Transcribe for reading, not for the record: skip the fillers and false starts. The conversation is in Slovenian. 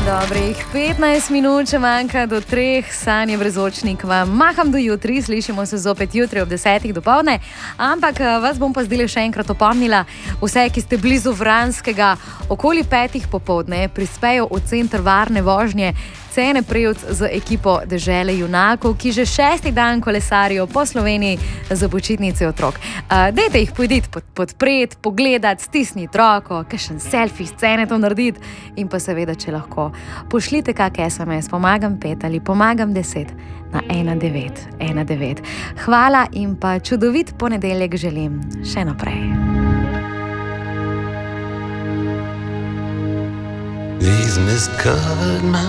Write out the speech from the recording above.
Dobrih 15 minut, če manjka do 3, Sanje Brezočnik vam maham do jutri, slišimo se zopet jutri ob 10. dopoldne, ampak vas bom pa zdaj še enkrat opomnila, vse, ki ste blizu Vranskega, okoli 5. popoldne prispejo v center varne vožnje Cene Prevc z ekipo Dežele junakov, ki že 6. dan kolesarijo po Sloveniji za počitnice otrok. Dajte jih pojditi podpreti, pogledati, stisniti roko, kakšen selfie scene to narediti in pa seveda, če lahko, pošljite kak SMS, pomagam 5 ali pomagam 10 na 1919. Hvala in pa čudovit ponedeljek želim še naprej. These mist-covered mountains